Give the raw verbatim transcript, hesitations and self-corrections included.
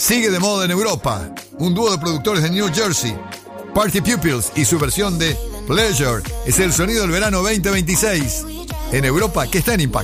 sigue de moda en Europa. Un dúo de productores de New Jersey, Party Pupils, y su versión de Pleasure es el sonido del verano veinte veintiséis. En Europa, que está en Impact.